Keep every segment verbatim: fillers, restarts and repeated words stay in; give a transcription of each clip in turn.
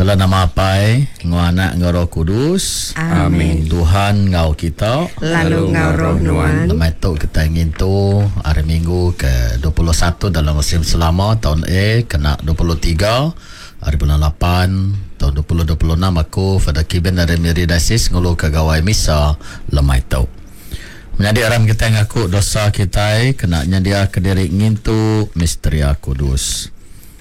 Dalam nama Apai, ngau Anak, ngau Roh Kudus. Amin. Tuhan ngau kita, lalu ngau Roh Nuan. Nama itu kita ingin tu hari Minggu ke dua puluh satu dalam musim selama tahun A kena dua puluh tiga hari bulan lapan tahun dua ribu dua puluh enam. Aku Father Kiben dari Miri Dasis ngulu kegawai misa lemai tau. Menjadi aram kita ngaku dosa kita kena nyadia ke diri ngintu misteri kudus.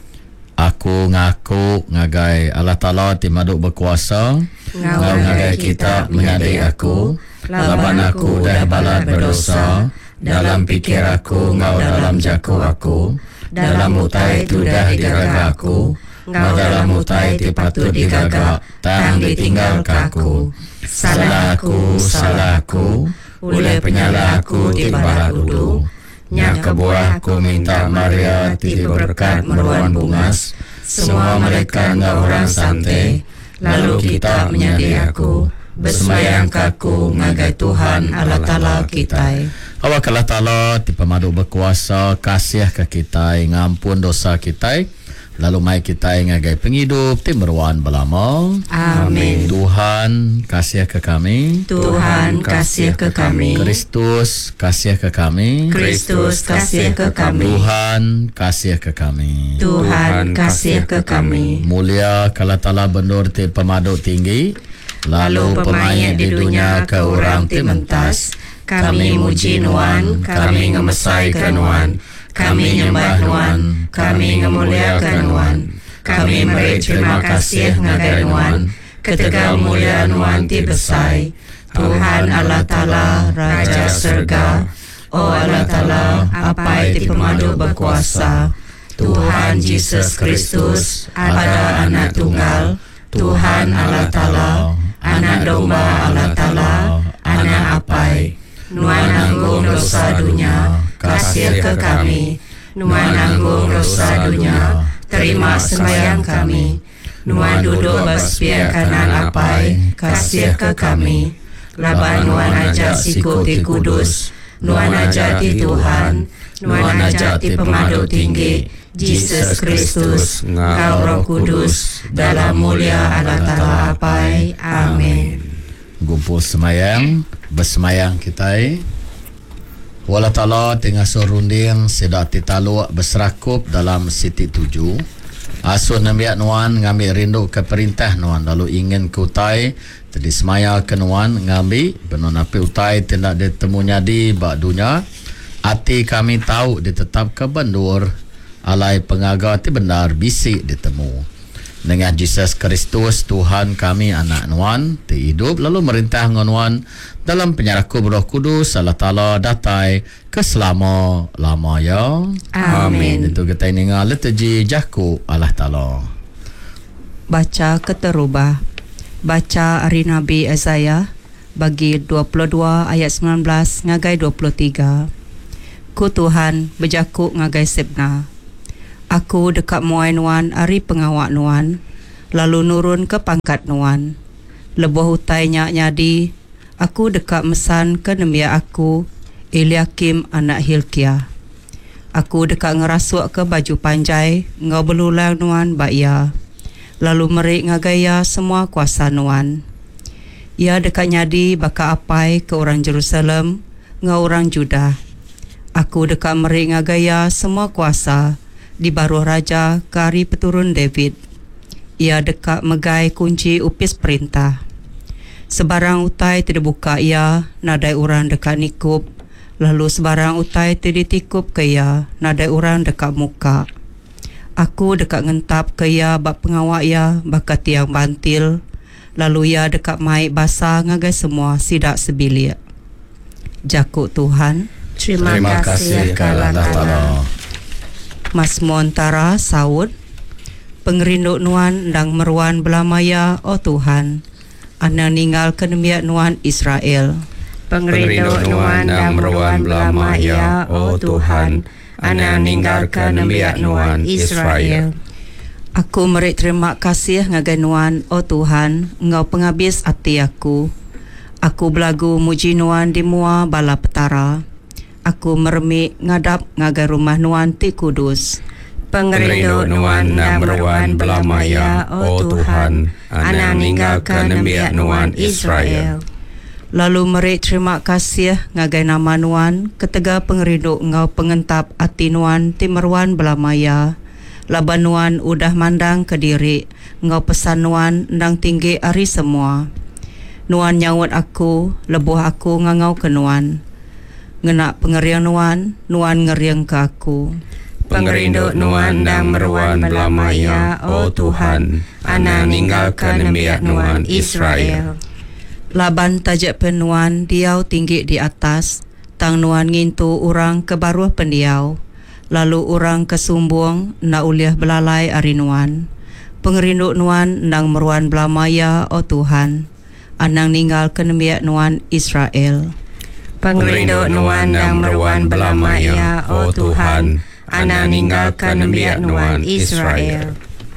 Aku ngaku ngagai Allah Ta'ala timaduk berkuasa, ngau ngagai kita menyadari aku, laban aku dah balat berdosa, dalam pikir aku ngau dalam jaku aku, dalam utai tu dah diraga aku, ngau dalam utai ti patut digaga, tang ditinggal kaku. Salah aku, salah aku, oleh penyala aku ti barat udu. Nyak kebuah aku minta Maria ti berkat meruan bungas. Semua mereka ngau orang santai. Lalu kita menyadari aku, bersemayang kaku ngagai Tuhan Allah Ta'ala kita. Awak Allah Ta'ala ti pemadu berkuasa kasih ke kita, ngampun dosa kita. Lalu mai kita ngagai penghidup ti meruan belama. Amin. Tuhan kasih ke kami. Tuhan kasih ke kami. Kristus kasih ke kami. Kristus kasih ke kami. Tuhan kasih ke kami. Tuhan kasih ke kami. Mulia Allah Ta'ala bendur ti pemadu tinggi. Lalu pemain di dunia ke orang ti mentas. Kami muji Nuan, kami ngemesaikan Nuan. Kami nyembah Nuan, kami ngemuliakan Nuan. Kami beri terima kasih ngagai Nuan. Ketegal mulia Nuan ti besai. Tuhan Allah Ta'ala Raja Surga. Oh Allah Ta'ala, Apai ti pemadu berkuasa. Tuhan Yesus Kristus ada anak tunggal. Tuhan Allah Ta'ala, anak domba Allah Ta'ala, anak Apai. Nuan nanggung dosa dunia, kasih ke kami. Nuan nanggung dosa dunia, terima sembahyang kami. Nuan duduk bersepiak kanan Apai, kasih ke kami. Laban Nuan ajak siku ti kudus, Nuan ajak ti Tuhan, Nuan ajak ti pemadu tinggi, Yesus Kristus, ngau Roh Kudus, dalam mulia Allah Ta'ala Apai. Amin. Gumpul semayang, bersemayang kita. Wala Ta'ala tengah sorunding sedak titalu berserakup dalam siti tujuh. Asun nambiak Nuan ngambil rindu ke perintah Nuan. Lalu ingin ke utai, tadi semaya ke Nuan ngambil. Benar napi utai tidak ditemu nyadi bak dunia. Hati kami tahu ditetap ke bendur. Alai pengaga ti benar bisik ditemu. Dengan Yesus Kristus Tuhan kami anak Nuan ti hidup lalu merintah ngan Nuan dalam penyeraku Roh Kudus Allah Ta'ala datai ke selama lama ya. Amin. Itu kita ini ngal liturgi jaku Allah Ta'ala. Baca keterubah. Baca hari Nabi Isaiah bagi dua puluh dua ayat sembilan belas ngagai dua puluh tiga. Ku Tuhan berjaku ngagai Sibna. Aku dekat muai Nuan ari pengawak Nuan, lalu nurun ke pangkat Nuan. Lebuh utainya nyadi, aku dekat mesan ke nembia aku, Eliakim anak Hilkiah. Aku dekat ngerasuk ke baju panjai, ngau belulang Nuan ba'ia. Lalu merik ngagaya semua kuasa Nuan. Ia dekat nyadi baka Apai ke orang Jerusalem, ngau orang Judah. Aku dekat merik ngagaya semua kuasa, di baruh raja kari peturun David. Ia dekat megai kunci upis perintah. Sebarang utai tidak buka ia, nadai orang dekat nikup. Lalu sebarang utai tidak tikup ke ia, nadai orang dekat muka. Aku dekat ngentap ke ia bak pengawak ia, baka tiang bantil. Lalu ia dekat maik basah ngagai semua sidak sebilik. Jakuk Tuhan. Terima, Terima kasih ke Allah Ta'ala. Mas Montara saud, pengerinduk Nuan ndang meruan belamaya o Tuhan, ana ninggal kenemiak Nuan Israel. Pengerinduk Nuan ndang meruan belamaya o Tuhan, ana ninggal kenemiak Nuan Israel. Aku merik terima kasih ngagai Nuan o Tuhan, engau penghabis hati aku. Aku belagu muji Nuan di mua bala petara. Aku meremik ngadap ngagai rumah Nuan ti kudus. Pengerindo nuan dan meruan belamaya, oh Tuhan, anak ninggalkan nembiak nuan Israel. Lalu merik terima kasih ngagai nama nuan, ketega pengerindu ngau pengentap ati nuan timeruan belamaya. Laban nuan udah mandang ke diri, ngau pesan nuan ndang tinggi ari semua. Nuan nyawut aku, lebuh aku ngangau ke nuan. Ngena pengeriang nuan, nuan ngeriang ke aku. Pengerindu nuan dan meruan belamaya, oh Tuhan, anak ninggalkan nembiak nuan Israel. Laban tajak penuan diau tinggi di atas, tang nuan ngintu orang ke baruh pendiau. Lalu orang kesumbung na uliah belalai ari nuan. Pengerindu nuan nang meruan belamaya, oh Tuhan, anang ninggal ke nembiak nuan Israel. Pengerindu nuan dan meruan belamaya, oh Tuhan, anak ninggalkan nembiak nuan Israel.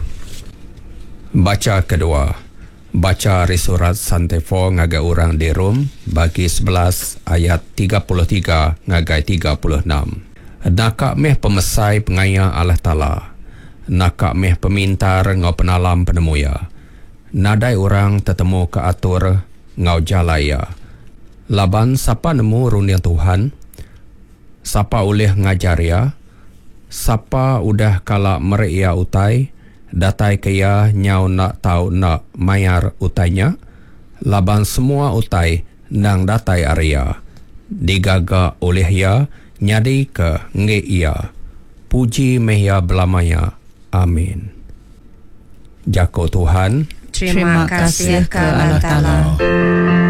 Baca kedua. Baca dari surat Santefo ngagai orang di Rom bagi sebelas ayat tiga puluh tiga ngagai tiga puluh enam. Nakak meh pemesai pengaya Allah Ta'ala. Nakak meh pemintar ngau penalam penemuya. Nadai orang tetemu ke atur ngau jalaya. Laban siapa nemu runia Tuhan? Siapa ulih ngajaria? Siapa udah kala meria utai? Datai kaya nyau nak tahu nak mayar utainya. Laban semua utai nang datai area. Digaga oleh ia nyadi ke nge ia. Puji mehia belamaya. Amin. Jako Tuhan. Terima kasih ke Allah Ta'ala.